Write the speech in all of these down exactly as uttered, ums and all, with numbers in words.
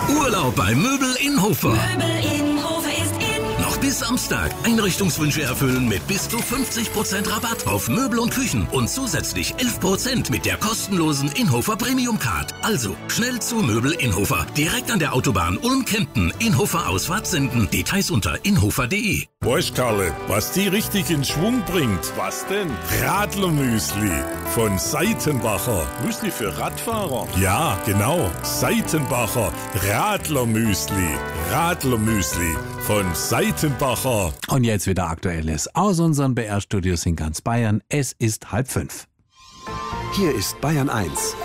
Urlaub bei Möbel in Hofer. Möbel in Hofer ist in. Noch bis Samstag. Einrichtungswünsche erfüllen mit bis zu fünfzig Prozent Rabatt auf Möbel und Küchen und zusätzlich elf Prozent mit der kostenlosen Inhofer Premium Card. Also schnell zu Möbel in Hofer. Direkt an der Autobahn Ulm-Kempten. Inhofer Ausfahrt Senden. Details unter inhofer punkt de. Weißt, Karle, was die richtig in Schwung bringt? Was denn? Radlermüsli von Seitenbacher. Müsli für Radfahrer? Ja, genau. Seitenbacher Radlermüsli. Radlermüsli von Seitenbacher. Und jetzt wieder Aktuelles aus unseren B R-Studios in ganz Bayern. Es ist halb fünf. Hier ist Bayern eins.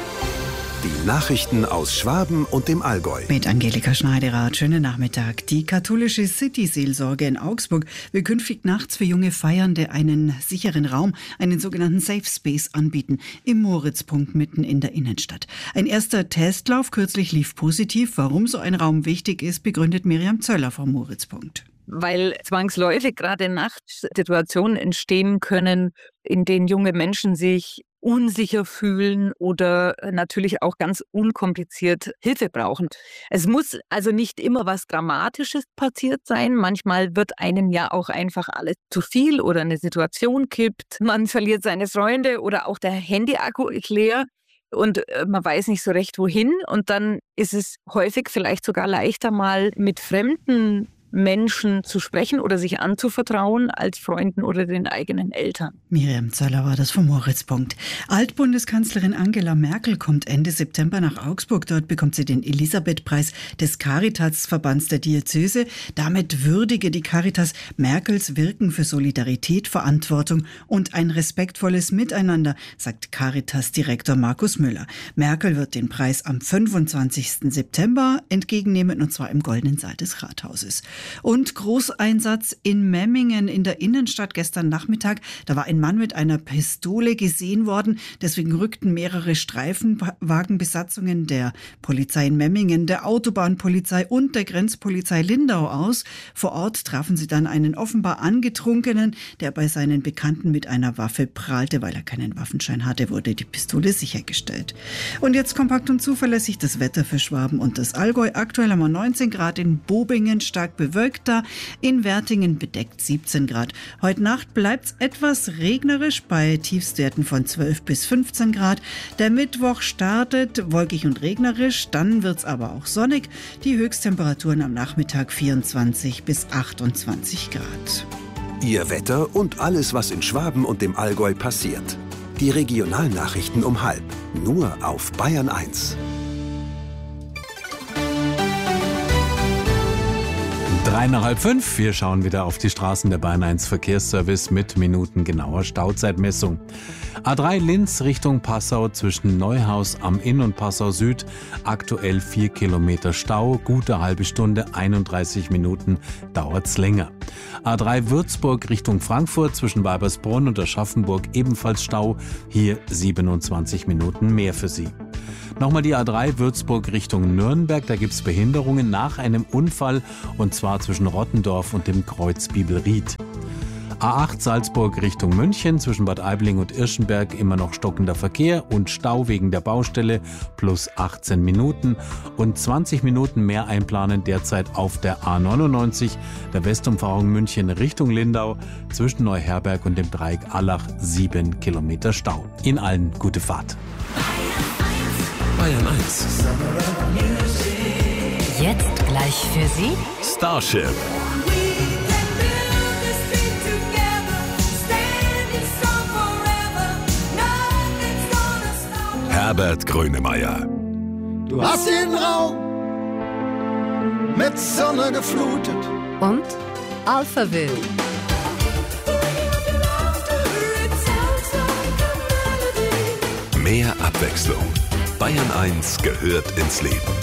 Die Nachrichten aus Schwaben und dem Allgäu. Mit Angelika Schneiderath, schönen Nachmittag. Die katholische City-Seelsorge in Augsburg will künftig nachts für junge Feiernde einen sicheren Raum, einen sogenannten Safe Space anbieten, im Moritzpunkt mitten in der Innenstadt. Ein erster Testlauf kürzlich lief positiv. Warum so ein Raum wichtig ist, begründet Miriam Zöller vom Moritzpunkt. Weil zwangsläufig gerade nachts Situationen entstehen können, in denen junge Menschen sich unsicher fühlen oder natürlich auch ganz unkompliziert Hilfe brauchen. Es muss also nicht immer was Dramatisches passiert sein. Manchmal wird einem ja auch einfach alles zu viel oder eine Situation kippt. Man verliert seine Freunde oder auch der Handyakku ist leer und man weiß nicht so recht wohin. Und dann ist es häufig vielleicht sogar leichter, mal mit fremden Menschen zu sprechen oder sich anzuvertrauen als Freunden oder den eigenen Eltern. Miriam Zöller war das vom Moritzpunkt. Altbundeskanzlerin Angela Merkel kommt Ende September nach Augsburg. Dort bekommt sie den Elisabeth-Preis des Caritas-Verbands der Diözese. Damit würdige die Caritas Merkels Wirken für Solidarität, Verantwortung und ein respektvolles Miteinander, sagt Caritas-Direktor Markus Müller. Merkel wird den Preis am fünfundzwanzigsten September entgegennehmen, und zwar im Goldenen Saal des Rathauses. Und Großeinsatz in Memmingen in der Innenstadt gestern Nachmittag. Da war ein Mann mit einer Pistole gesehen worden. Deswegen rückten mehrere Streifenwagenbesatzungen der Polizei in Memmingen, der Autobahnpolizei und der Grenzpolizei Lindau aus. Vor Ort trafen sie dann einen offenbar Angetrunkenen, der bei seinen Bekannten mit einer Waffe prahlte. Weil er keinen Waffenschein hatte, wurde die Pistole sichergestellt. Und jetzt kompakt und zuverlässig das Wetter für Schwaben und das Allgäu. Aktuell haben wir neunzehn Grad in Bobingen, stark bewölkter, in Wertingen bedeckt siebzehn Grad. Heute Nacht bleibt es etwas regnerisch bei Tiefstwerten von zwölf bis fünfzehn Grad. Der Mittwoch startet wolkig und regnerisch, dann wird es aber auch sonnig. Die Höchsttemperaturen am Nachmittag vierundzwanzig bis achtundzwanzig Grad. Ihr Wetter und alles, was in Schwaben und dem Allgäu passiert. Die Regionalnachrichten um halb. Nur auf Bayern eins. Drei nach halb fünf. Wir schauen wieder auf die Straßen der Bayern eins Verkehrsservice mit minutengenauer Stauzeitmessung. A drei Linz Richtung Passau zwischen Neuhaus am Inn und Passau Süd. Aktuell vier Kilometer Stau. Gute halbe Stunde, einunddreißig Minuten dauert's länger. A drei Würzburg Richtung Frankfurt zwischen Weibersbronn und Aschaffenburg ebenfalls Stau. Hier siebenundzwanzig Minuten mehr für Sie. Nochmal die A drei Würzburg Richtung Nürnberg. Da gibt's Behinderungen nach einem Unfall, und zwar zwischen Rottendorf und dem Kreuz Bibelried. A acht Salzburg Richtung München zwischen Bad Aibling und Irschenberg immer noch stockender Verkehr und Stau wegen der Baustelle plus achtzehn Minuten und zwanzig Minuten mehr einplanen derzeit auf der A neunundneunzig, der Westumfahrung München Richtung Lindau zwischen Neuherberg und dem Dreieck Allach sieben Kilometer Stau. Ihnen allen gute Fahrt. Bayern eins. Jetzt gleich für Sie Starship. Herbert Grönemeyer. Du hast den Raum mit Sonne geflutet. und Alphaville. Mehr Abwechslung. Bayern eins gehört ins Leben.